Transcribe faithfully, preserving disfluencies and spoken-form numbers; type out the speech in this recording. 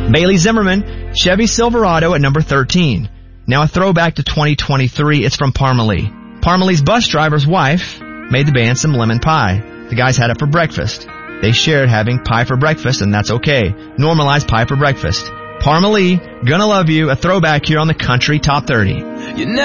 Bailey Zimmerman, Chevy Silverado at number thirteen. Now a throwback to twenty twenty-three, it's from Parmalee. Parmalee's bus driver's wife made the band some lemon pie. The guys had it for breakfast. They shared having pie for breakfast, and that's okay. Normalize pie for breakfast. Parmalee, Gonna Love You, a throwback here on the Country Top thirty. You